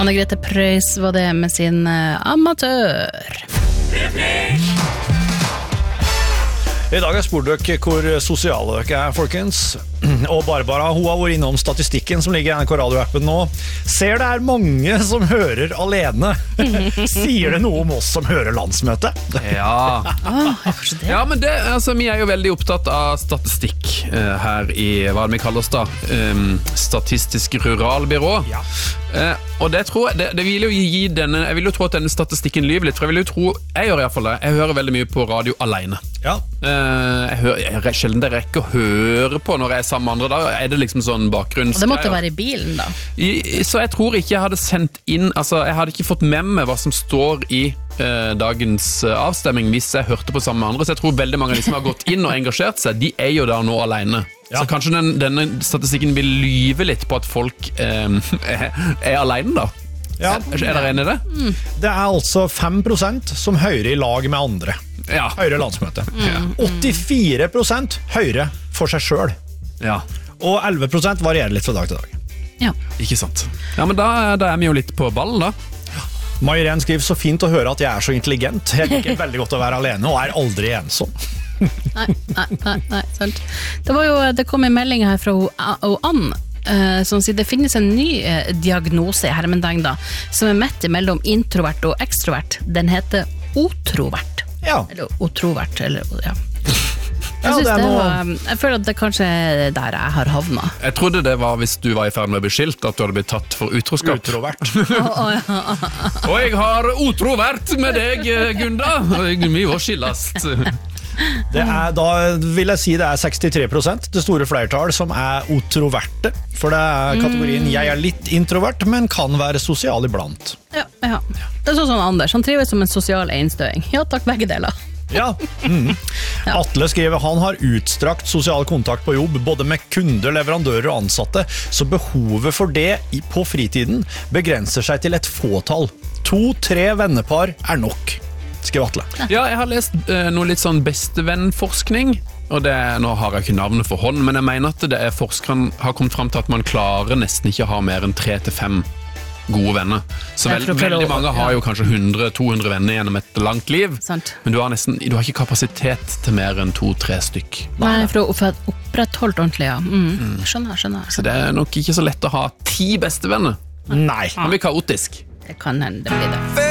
Anne Grete Preus var det med sin amatør. I dag har spurt dere hvor sosiale dere folkens. Og Barbara, hun har vært innom statistikken som ligger i NRK Radio-appen nå. Ser det mange som hører alene. Sier det noe om oss som hører landsmøtet? Ja. Kanskje det? Ja, men det, altså, vi jo veldig opptatt av statistikk her i, hva vi kaller oss da, Statistisk Ruralbyrå. Ja. Og det tror jeg, det vil jo gi denne, jeg vil jo tro at denne statistikken lyver litt, for jeg vil jo tro, jeg gjør i hvert fall det, jeg hører veldig mye på radio alene. Ja. Jeg sjelden det rekker å høre på når jeg er sammen med andre, da det liksom sånn bakgrunnsgreier. Og det måtte være i bilen da. Så jeg tror ikke jeg hadde sendt inn, altså jeg hadde ikke fått med meg hva som står i dagens avstemming hvis jeg hørte på sammen med andre, så jeg tror veldig mange av de som har gått inn og engasjert seg, de jo der nå alene. Ja. Så kanskje denne statistikken vil lyve litt på at folk alene da. Ja. Dere enig i det? Det altså 5% som hører i lag med andre. Ja. Høyre landsmøte. 84% høyre for seg selv. Ja. Og 11% varierer litt fra dag til dag. Ja. Ikke sant. Ja, men da vi jo litt på ballen da. Mairen skriver så fint å høre at jeg så intelligent. Jeg liker veldig godt å være alene og aldri ensom. Nei, sant. Det kom en melding her fra Ann som sier det finnes en ny diagnose i hermendang da, som midt mellom introvert og ekstrovert. Den heter otrovert. Ja. Eller otrovert, eller ja. Jeg føler at det kanskje der jeg har havnet. Jeg trodde det var hvis du var i ferd med å bli skilt, at du hadde blitt tatt for utroskap. Utrovert. Og jeg har otrovert med deg, Gunda. Vi var skillast. Da vil jeg si det 63%, det store flertall, som otroverte. For det kategorien jeg litt introvert, men kan være sosial iblant. Ja. Det sånn som Anders, han trives som en sosial einstøing. Ja takk, begge deler. Ja. Atle skriver han har utstrakt sosial kontakt på jobb, både med kunder, leverandører og ansatte, så behovet for det på fritiden begrenser seg til et fåtall. 2-3 vennepar nok, skriver Atle. Ja, jeg har lest noe litt sånn bestevennforskning, og nå har jeg ikke navnet for hånd, men jeg mener at forskeren har kommet frem til at man klarer nesten ikke å ha mer enn 3-5 gode venner. Så veldig mange har jo kanskje 100-200 venner gjennom et langt liv. Sant. Men du har ikke kapasitet til mer enn 2-3 stykk. Nei, for å opprettholde ordentlig, ja. Skjønner. Så det nok ikke så lett å ha 10 bestevenner. Nei. Det blir kaotisk. Det kan hende det blir det.